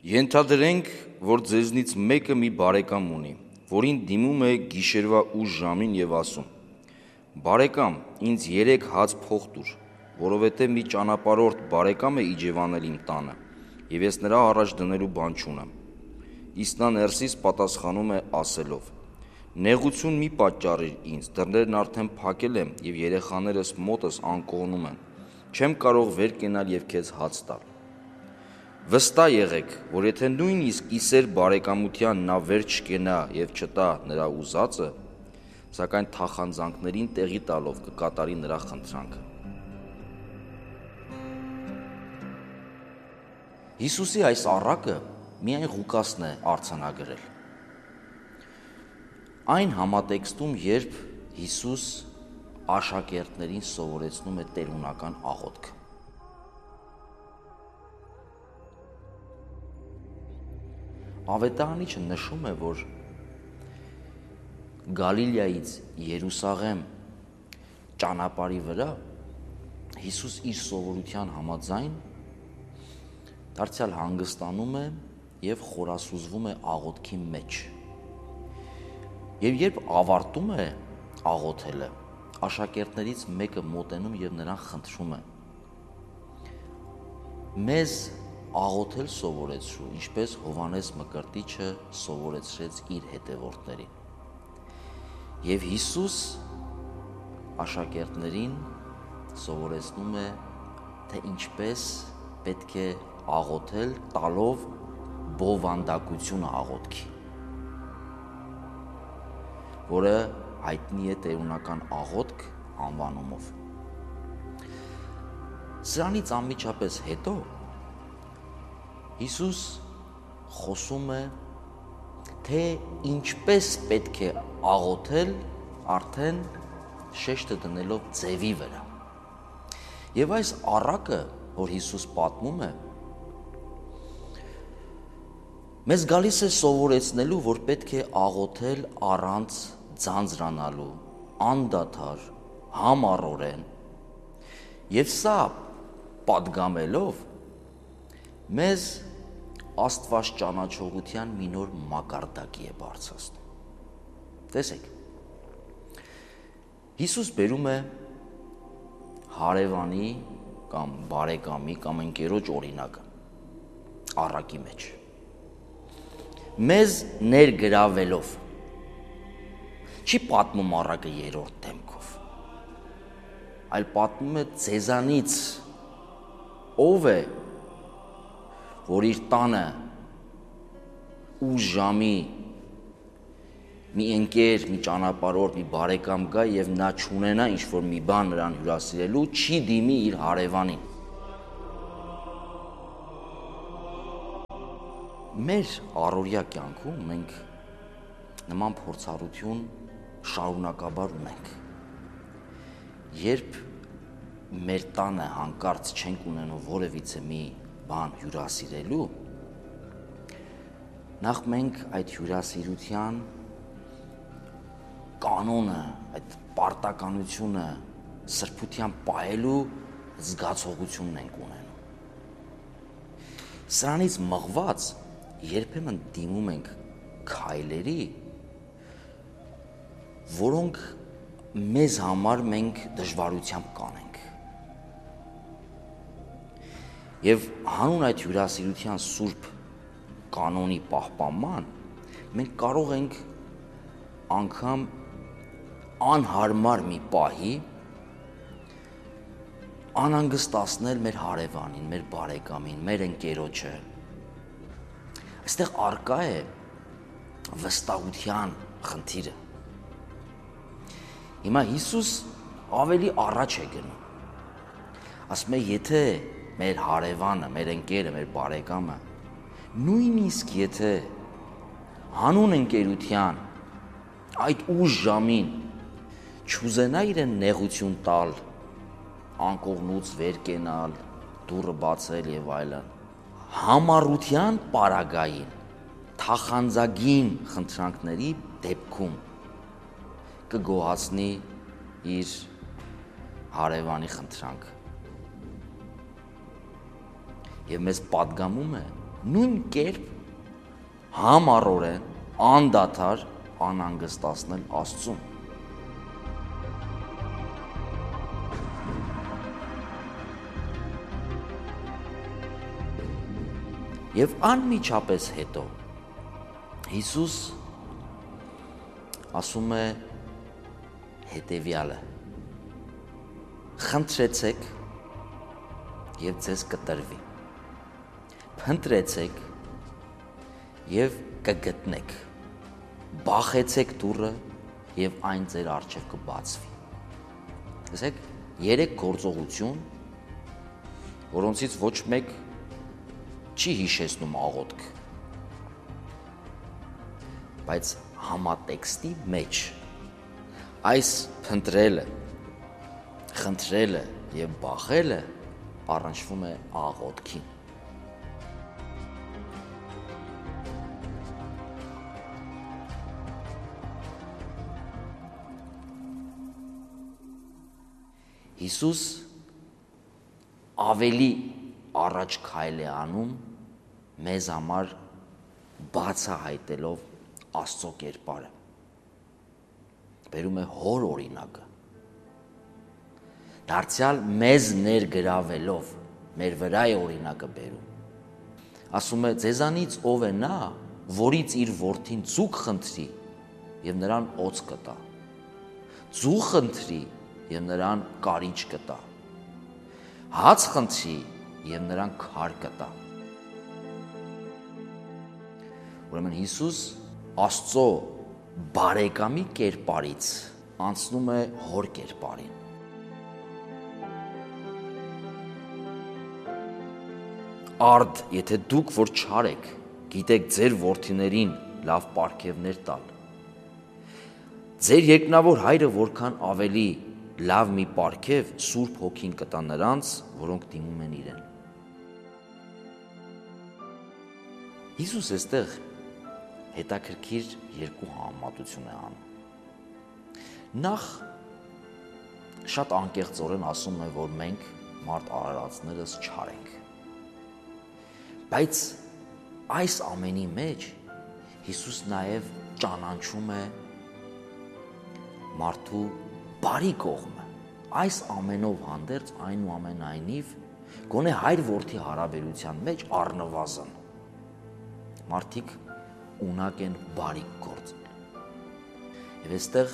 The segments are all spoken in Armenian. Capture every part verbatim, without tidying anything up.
Ենթադրենք, որ ձեզնից մեկը մի բարեկամ ունի, որին դիմում է գիշերվա ուշ ժամին և ասում. «Բարեկամ, ինձ երեք հաց փող տուր, որովհետև մի ճանապարհորդ բարեկամ է իջևանել իմ տանը, և ես նրա առաջ դնելու բան չունեմ»։ Իսկ նա ներսից պատասխանում է ասելով. «Նեղություն մի պատճառիր ինձ, դռներն արդեն փակել եմ և երեխաներս մոտս անկողնում են, չեմ կարող վեր կենալ և քեզ հաց տալ»։ Վստահ եղեք, որ եթե նույնիսկ իսեր բարեկամության նա վեր չկենա և չտա նրա ուզածը, սակայն թախանձանքներին տեղի տալով կկատարի նրա խնդրանքը։ Հիսուսի այս առակը միայն Ղուկասն է արձանագրել։ Այն համատեքստում, երբ Հիսուս աշակերտներին սովորեցնում է տերունական աղոթքը։ Ավետարանիչը նշում է, որ Գալիլեայից Երուսաղեմ ճանապարհի վրա Հիսուս իր սովորության համաձայն դարձյալ հանգստանում է և խորասուզվում է աղոթքի մեջ։ Եվ երբ ավարտում է աղոթելը, աշակերտներից մեկը մոտենում և նրան խնդրում է. «Մեզ աղոթել սովորեցրու, ինչպես Հովհաննես Մկրտիչը սովորեցրեց իր հետևորդներին»։ Եվ Հիսուս աշակերտներին սովորեցնում է, թե ինչպես պետք է աղոթել, տալով բովանդակությունը աղոթքի, որը հայտնի է տերունական աղոթք անվանումով։ Սրանից անմիջապես հետո Հիսուս խոսում է, թե ինչպես պետք է աղոթել, արդեն շեշտը դնելով ձևի վրա։ Եվ այս առակը, որ Հիսուս պատմում է, մեզ գալիս է սովորեցնելու, որ պետք է աղոթել առանց ձանձրանալու, անդադար, համառորեն, և սա պատգամելով մեզ Աստված ճանաչողության մի նոր մակարդակի է բարձրացնում։ Տեսեք, Հիսուս բերում է հարևանի կամ բարեկամի կամ ընկերոջ օրինակը առակի մեջ, մեզ ներգրավելով, չի պատմում առակը երրորդ դեմքով, այլ պատմում է ձեզանից ով է, որ իր տանը ուշ ժամի մի ընկեր, մի ճանապարհորդ, մի բարեկամ գա և նա չունենա ինչ-որ մի բան նրան հյուրասիրելու, չի դիմի իր հարևանին։ Մեր առօրյա կյանքում մենք նման փորձառություն շարունակաբար ունենք։ Երբ մեր տանը հանկարծ չենք ունենում որևիցե մի բան հյուրասիրելու, նախ մենք այդ հյուրասիրության կանոնը, այդ պարտականությունը սրբությամբ պահելու զգացողությունն ենք ունենում։ Սրանից մղված երբեմն դիմում ենք քայլերի, որոնք մեզ համար մենք դժվարությամբ կանենք։ Եվ հանուն այդ հյուրասիրության սուրբ կանոնի պահպանման, մենք կարող ենք անգամ անհարմար մի պահի անհանգստացնել մեր հարևանին, մեր բարեկամին, մեր ընկերոջը։ Այստեղ առկա է վստահության խնդիրը։ Հիմա Հիսուս ավելի առաջ է գնում։ Ասում է, եթե մեր հարևանը, մեր ընկերը, մեր բարեկամը, նույնիսկ եթե հանուն ընկերության այդ ուշ ժամին չուզենա իրեն նեղություն տալ, անկողնուց վեր կենալ, դուռը բացել և այլն, համառության պարագային, թախանձագին խնդրանքների դեպքում կգոհացնի իր հարևանի խնդրանքը։ Եվ մեզ պատգամում է, նույն կերպ համառորեն անդադար անհանգստացնել Աստծուն։ Եվ անմիջապես հետո Հիսուս ասում է հետևյալը. խնդրեցեք և ձեզ կտրվի, փնտրեցեք և կգտնեք, բախեցեք դուռը և այն ձեր առջև կբացվի։ Տեսեք, երեք գործողություն, որոնցից ոչ մեկ չի հիշեցնում աղոթք, բայց համատեքստի մեջ այս փնտրելը, խնդրելը և բախելը առնչվում է աղոթքին։ Հիսուս ավելի առաջ քայլ է անում մեզ համար բացահայտելով Աստծո կերպարը, բերում է հոր օրինակը, դարձյալ մեզ ներգրավելով մեր վրա է օրինակը բերում, ասում է ձեզանից ով է նա, որից իր որդին ձուկ խնդրի և նրան օձ կտա, ձու խնդրի և նրան կարիճ կտա, հաց խնդրի և նրան քար կտա։ Ուրեմն Հիսուս Աստծո բարեկամի կերպարից անցնում է հոր կերպարին։ Արդ, եթե դուք, որ չար եք, գիտեք ձեր որդիներին լավ պարգևներ տալ, ձեր երկնավոր Հայրը որքան ավելի լավ մի պարգև Սուրբ Հոգին կտա նրանց, որոնք դիմում են իրեն։ Հիսուս այստեղ հետաքրքիր երկու համեմատություն է անում։ Նախ շատ անկեղծորեն ասում է, որ մենք մարդ արարածներս չար ենք։ Բայց այս ամենի մեջ Հիսուս նաև ճանաչում է մարդու բարի կողմը։ Այս ամենով հանդերձ այնուամենայնիվ գոնե հայր-որդի հարաբերության մեջ առնվազն մարդիկ ունակ են բարի գործել։ Եվ այստեղ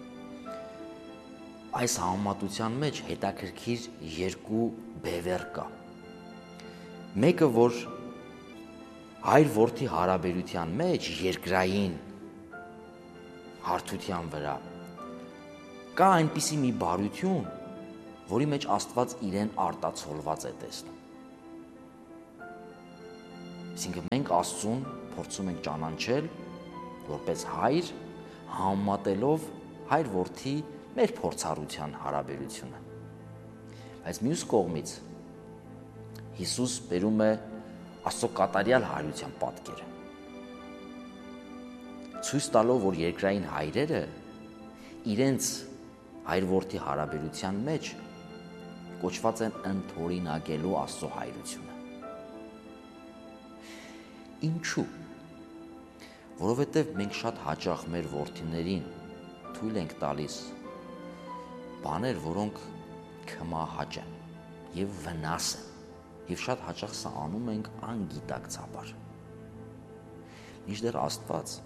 այս համեմատության մեջ հետաքրքիր երկու բևեռ կա։ Մեկը, որ հայր-որդի հարաբերության մեջ երկրային հարթության վրա կա այնպիսի մի բարություն, որի մեջ Աստված իրեն արտացոլված է տեսնում։ Այսինքն մենք Աստծուն փորձում ենք ճանաչել որպես հայր, համեմատելով հայր-որդի մեր փորձառության հարաբերությունը։ Բայց մյուս կողմից Հիսուս բերում է Աստծո կատարյալ հայրության պատկերը, ցույց տալով, որ երկրային հայրերը իրենց հայր-որդի հարաբերության մեջ կոչված են ընդօրինակելու Աստծո հայրությունը։ Ինչու՞։ Որովհետև մենք շատ հաճախ մեր որդիներին թույլ ենք տալիս բաներ, որոնք քմահաճ են և վնաս են, և շատ հաճախ սա անում ենք անգիտակցաբար։ Մինչդեռ Աստված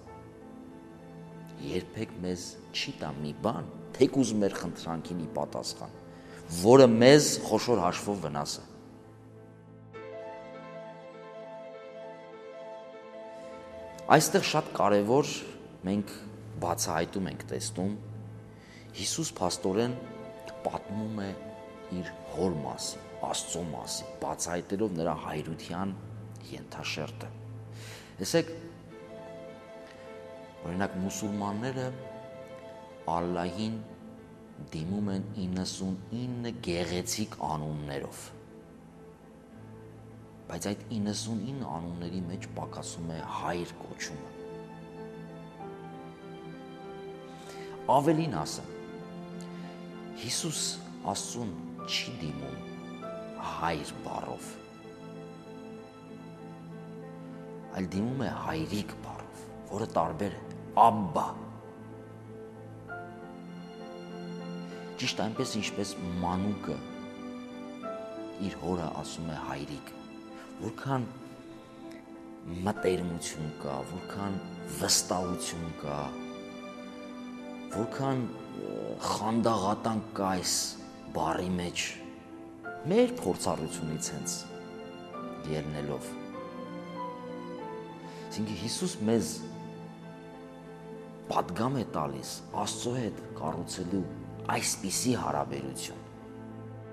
երբեք մեզ չի տա մի բան, թեկուզ մեր խնդրանքին ի պատասխան, որը մեզ խոշոր հաշվով վնաս է։ Այստեղ շատ կարևոր մենք բացահայտում ենք տեսնում, Հիսուս փաստորեն պատմում է իր հոր մասին, Աստծո մասին, բացահայտելով նրա հայրության ենթաշերտը։ Տեսեք, օրինակ մուսուլմանները Ալլահին դիմում են իննսունինը գեղեցիկ անուններով, բայց այդ իննսունինը անունների մեջ պակասում է հայր կոչումը։ Ավելին ասեմ, Հիսուս Աստծուն չի դիմում հայր բառով, այլ դիմում է հայրիկ բառով, որը տարբեր է, աբբա։ Ճիշտ այնպես, ինչպես մանուկը իր հորը ասում է հայրիկ, որքան մտերմություն կա, որքան վստահություն կա, որքան խանդաղատանք կա այս բառի մեջ, մեր փորձառությունից հենց ելնելով։ Այսինքն Հիսուս մեզ պատգամ է տալիս Աստծո հետ կառուցելու այսպիսի հարաբերություն,